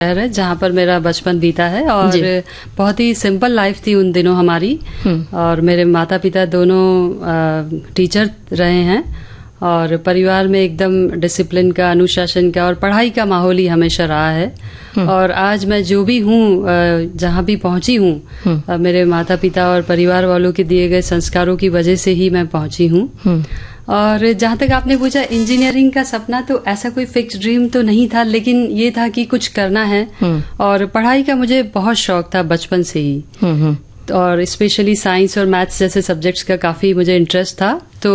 शहर है जहाँ पर मेरा बचपन बीता है और बहुत ही सिंपल लाइफ थी उन दिनों हमारी। और मेरे माता पिता दोनों टीचर रहे हैं और परिवार में एकदम डिसिप्लिन का, अनुशासन का और पढ़ाई का माहौल ही हमेशा रहा है। और आज मैं जो भी हूँ, जहाँ भी पहुंची हूँ, मेरे माता पिता और परिवार वालों के दिए गए संस्कारों की वजह से ही मैं पहुंची हूँ। और जहाँ तक आपने पूछा इंजीनियरिंग का सपना, तो ऐसा कोई फिक्स ड्रीम तो नहीं था, लेकिन ये था कि कुछ करना है। और पढ़ाई का मुझे बहुत शौक था बचपन से ही, और स्पेशली साइंस और मैथ्स जैसे सब्जेक्ट्स का काफी मुझे इंटरेस्ट था। तो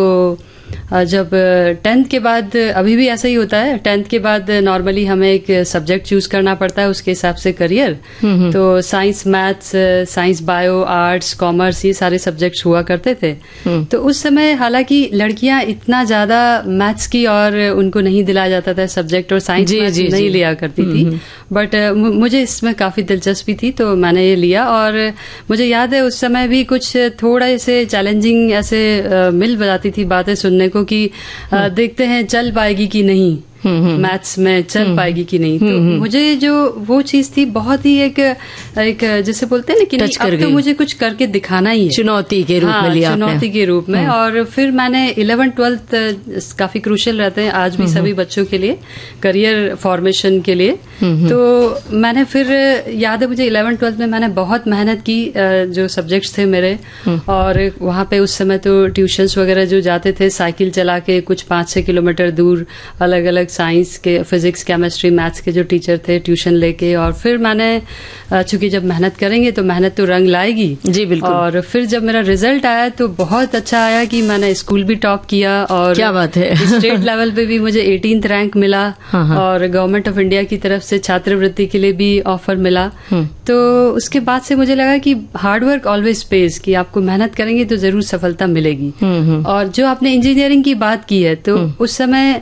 जब 10th के बाद, अभी भी ऐसा ही होता है, 10th के बाद नॉर्मली हमें एक सब्जेक्ट चूज करना पड़ता है, उसके हिसाब से करियर। तो science, maths, science, bio, arts, commerce, ये सारे सब्जेक्ट्स हुआ करते थे। तो उस समय हालांकि लड़कियां इतना ज्यादा मैथ्स की और उनको नहीं दिलाया जाता था सब्जेक्ट, और साइंस नहीं लिया करती थी। बट मुझे इसमें काफी दिलचस्पी थी, तो मैंने ये लिया। और मुझे याद है उस समय भी कुछ थोड़ा से चैलेंजिंग ऐसे मिल जाती थी बातें सुनने को कि देखते हैं चल पाएगी कि नहीं, मैथ्स में चल पाएगी कि नहीं। तो मुझे जो वो चीज थी बहुत ही एक जैसे बोलते हैं ना कि नहीं, अब तो मुझे कुछ करके दिखाना ही है, चुनौती के रूप में लिया, चुनौती के रूप में। और फिर मैंने 11th-12th काफी क्रूशियल रहते हैं आज भी सभी बच्चों के लिए, करियर फॉर्मेशन के लिए। तो मैंने फिर याद है मुझे 11th-12th में मैंने बहुत मेहनत की, जो सब्जेक्ट्स थे मेरे। और वहां पे उस समय तो ट्यूशंस वगैरह जो जाते थे साइकिल चला के कुछ 5-6 किलोमीटर दूर, अलग अलग साइंस के, फिजिक्स, केमिस्ट्री, मैथ्स के जो टीचर थे, ट्यूशन लेके। और फिर मैंने, चूंकि जब मेहनत करेंगे तो मेहनत तो रंग लाएगी। जी बिल्कुल। और फिर जब मेरा रिजल्ट आया तो बहुत अच्छा आया कि मैंने स्कूल भी टॉप किया, और क्या बात है स्टेट लेवल पे भी मुझे 18th रैंक मिला। और गवर्नमेंट ऑफ इंडिया की तरफ से छात्रवृत्ति के लिए भी ऑफर मिला। तो उसके बाद से मुझे लगा कि हार्डवर्क ऑलवेज पेज, कि आपको मेहनत करेंगे तो जरूर सफलता मिलेगी। और जो आपने इंजीनियरिंग की बात की है, तो उस समय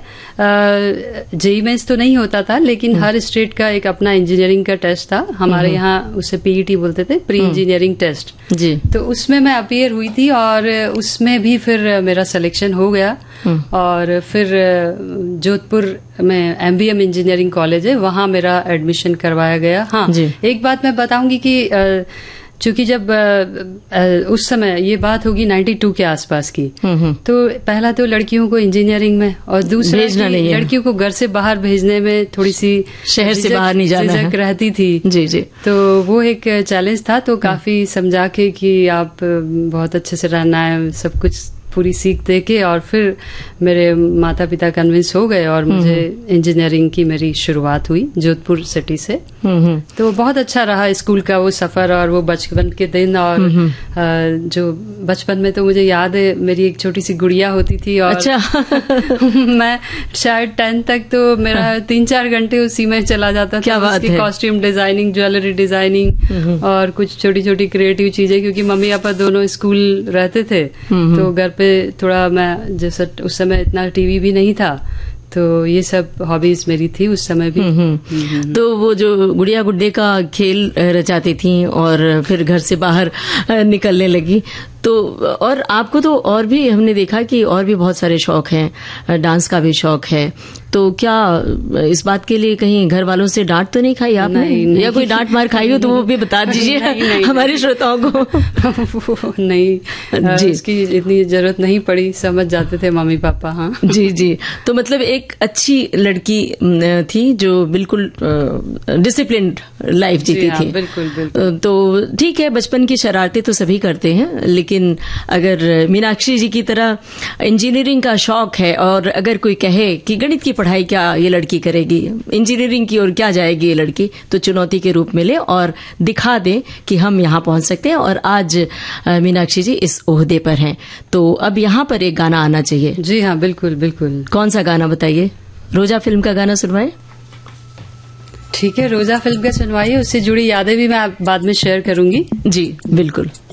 जेईई मेंस तो नहीं होता था, लेकिन हर स्टेट का एक अपना इंजीनियरिंग का टेस्ट था। हमारे यहाँ उसे पीईटी बोलते थे, प्री इंजीनियरिंग टेस्ट जी। तो उसमें मैं अपीयर हुई थी और उसमें भी फिर मेरा सिलेक्शन हो गया। और फिर जोधपुर में एमबीएम इंजीनियरिंग कॉलेज है, वहां मेरा एडमिशन करवाया गया। हाँ, एक बात मैं बताऊंगी कि चूंकि जब उस समय ये बात होगी 92 के आसपास की, तो पहला तो लड़कियों को इंजीनियरिंग में, और दूसरा लड़कियों को घर से बाहर भेजने में थोड़ी सी शहर से बाहर नहीं जाना झिझक रहती थी। जी जी। तो वो एक चैलेंज था। तो काफी समझा के कि आप बहुत अच्छे से रहना है, सब कुछ पूरी सीख दे के, और फिर मेरे माता पिता कन्विंस हो गए और मुझे इंजीनियरिंग की मेरी शुरुआत हुई जोधपुर सिटी से। तो बहुत अच्छा रहा स्कूल का वो सफर और वो बचपन के दिन। और जो बचपन में तो मुझे याद है मेरी एक छोटी सी गुड़िया होती थी, और अच्छा मैं शायद 10th तक तो मेरा 3-4 घंटे उसी में चला जाता था। क्या बात है। कॉस्ट्यूम डिजाइनिंग, ज्वेलरी डिजाइनिंग और कुछ छोटी छोटी क्रिएटिव चीजें, क्योंकि मम्मी पापा दोनों स्कूल रहते थे। तो घर पे थोड़ा मैं, जैसा उस समय इतना टीवी भी नहीं था, तो ये सब हॉबीज मेरी थी उस समय भी। तो वो जो गुड़िया गुड्डे का खेल रचाती थी और फिर घर से बाहर निकलने लगी, तो और आपको तो और भी हमने देखा कि और भी बहुत सारे शौक हैं, डांस का भी शौक है। तो क्या इस बात के लिए कहीं घर वालों से डांट तो नहीं खाई आपने? नहीं, या कोई डांट मार खाई हो तो वो भी बता दीजिए हमारे श्रोताओं को। नहीं जी, इसकी इतनी जरूरत नहीं पड़ी, समझ जाते थे मम्मी पापा। हाँ जी जी। तो मतलब एक अच्छी लड़की थी जो बिल्कुल डिसिप्लिन्ड लाइफ जीती थी। बिल्कुल बिल्कुल। तो ठीक है, बचपन की शरारतें तो सभी करते हैं, लेकिन अगर मीनाक्षी जी की तरह इंजीनियरिंग का शौक है, और अगर कोई कहे कि गणित की पढ़ाई क्या ये लड़की करेगी, इंजीनियरिंग की ओर क्या जाएगी ये लड़की, तो चुनौती के रूप में ले और दिखा दे कि हम यहाँ पहुंच सकते हैं। और आज मीनाक्षी जी इस ओहदे पर हैं, तो अब यहाँ पर एक गाना आना चाहिए। जी हाँ, बिल्कुल बिल्कुल। कौन सा गाना बताइए? रोजा फिल्म का गाना सुनवाए। ठीक है, रोजा फिल्म का सुनवाइए, उससे जुड़ी यादें भी मैं बाद में शेयर करूंगी। जी बिल्कुल।